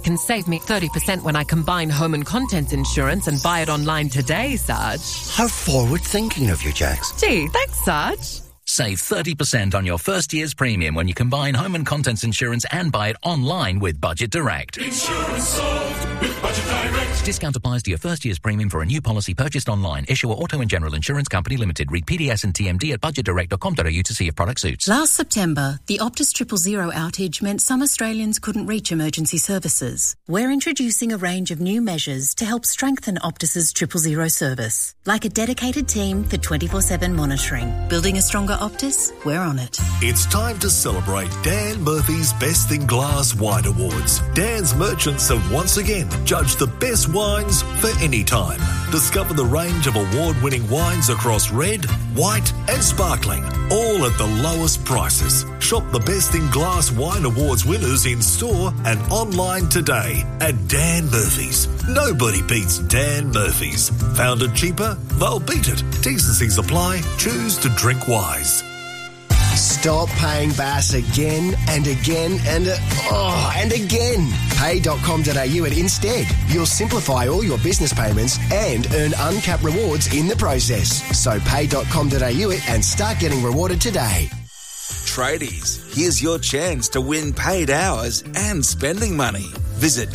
can save me 30% when I combine home and contents insurance and buy it online today, Sarge. How forward-thinking of you, Jax. Gee, thanks, Sarge. Save 30% on your first year's premium when you combine home and contents insurance and buy it online with Budget Direct. Insurance solved with Budget Direct. Discount applies to your first year's premium for a new policy purchased online. Issuer Auto and General Insurance Company Limited. Read PDS and TMD at budgetdirect.com.au to see if product suits. Last September, the Optus 000 outage meant some Australians couldn't reach emergency services. We're introducing a range of new measures to help strengthen Optus's 000 service, like a dedicated team for 24/7 monitoring. Building a stronger Optus, we're on it. It's time to celebrate Dan Murphy's Best in Glass Wine Awards. Dan's merchants have once again judged the best wines for any time. Discover the range of award-winning wines across red, white and sparkling, all at the lowest prices. Shop the Best in Glass Wine Awards winners in store and online today at Dan Murphy's. Nobody beats Dan Murphy's. Found it cheaper? They'll beat it. T's and C's apply. Choose to drink wise. Stop paying Bass again and again and again. Pay.com.au and instead. You'll simplify all your business payments and earn uncapped rewards in the process. So pay.com.au and start getting rewarded today. Tradies, here's your chance to win paid hours and spending money. Visit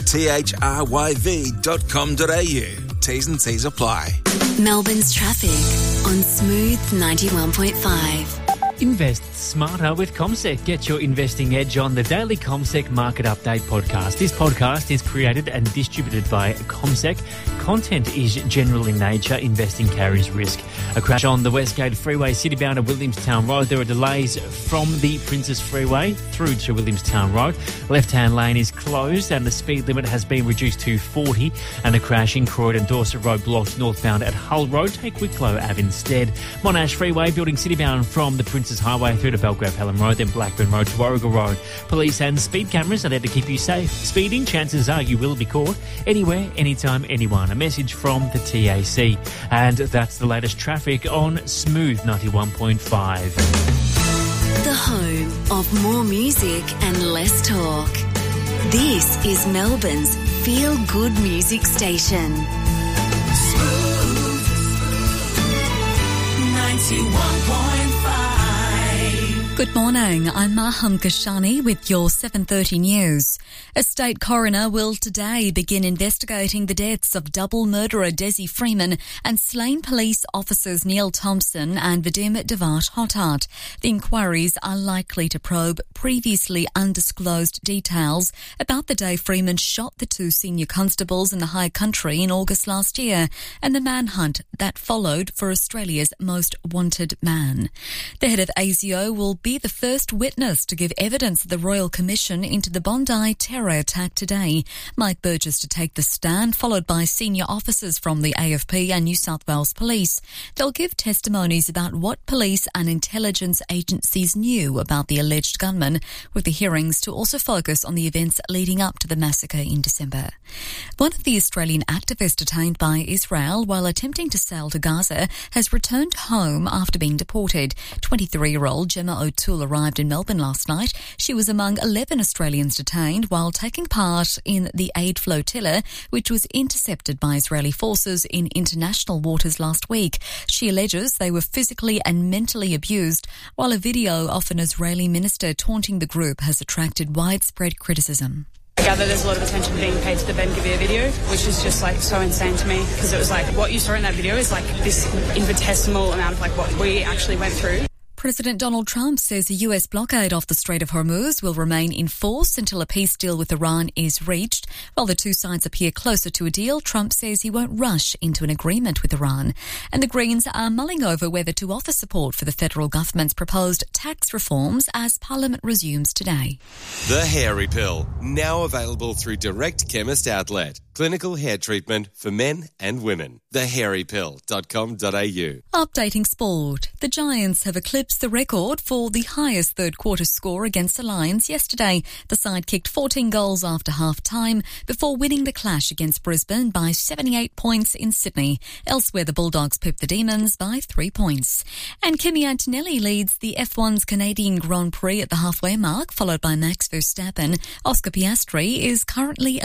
thryv.com.au. T's and C's apply. Melbourne's traffic on Smooth 91.5. Invest smarter with CommSec. Get your investing edge on the daily CommSec Market Update podcast. This podcast is created and distributed by CommSec. Content is general in nature. Investing carries risk. A crash on the Westgate Freeway, citybound at Williamstown Road. There are delays from the Princes Freeway through to Williamstown Road. Left-hand lane is closed and the speed limit has been reduced to 40. And a crash in Croydon Dorset Road blocks northbound at Hull Road. Take Wicklow Ave instead. Monash Freeway building citybound from the Princes Highway through to Belgrave Helen Road, then Blackburn Road to Warrigal Road. Police and speed cameras are there to keep you safe. Speeding, chances are you will be caught anywhere, anytime, anyone. A message from the TAC. And that's the latest traffic on Smooth 91.5. The home of more music and less talk. This is Melbourne's feel-good music station. Smooth 91.5. Good morning, I'm Maham Kashani with your 7:30 news. A state coroner will today begin investigating the deaths of double murderer Desi Freeman and slain police officers Neil Thompson and Vadim Devat Hotat. The inquiries are likely to probe previously undisclosed details about the day Freeman shot the two senior constables in the High Country in August last year and the manhunt that followed for Australia's most wanted man. The head of ASIO will be the first witness to give evidence at the Royal Commission into the Bondi terror attack today. Mike Burgess to take the stand, followed by senior officers from the AFP and New South Wales Police. They'll give testimonies about what police and intelligence agencies knew about the alleged gunman, with the hearings to also focus on the events leading up to the massacre in December. One of the Australian activists detained by Israel while attempting to sail to Gaza has returned home after being deported. 23-year-old Gemma O'Toole arrived in Melbourne last night. She was among 11 Australians detained while taking part in the aid flotilla, which was intercepted by Israeli forces in international waters last week. She alleges they were physically and mentally abused, while a video of an Israeli minister taunting the group has attracted widespread criticism. I gather there's a lot of attention being paid to the Ben Gvir video, which is just so insane to me, because it was what you saw in that video is this infinitesimal amount of what we actually went through. President Donald Trump says a US blockade off the Strait of Hormuz will remain in force until a peace deal with Iran is reached. While the two sides appear closer to a deal, Trump says he won't rush into an agreement with Iran. And the Greens are mulling over whether to offer support for the federal government's proposed tax reforms as Parliament resumes today. The Hairy Pill, now available through Direct Chemist Outlet. Clinical hair treatment for men and women. thehairypill.com.au. Updating sport. The Giants have eclipsed the record for the highest third-quarter score against the Lions yesterday. The side kicked 14 goals after half-time before winning the clash against Brisbane by 78 points in Sydney. Elsewhere, the Bulldogs pipped the Demons by 3 points. And Kimi Antonelli leads the F1's Canadian Grand Prix at the halfway mark, followed by Max Verstappen. Oscar Piastri is currently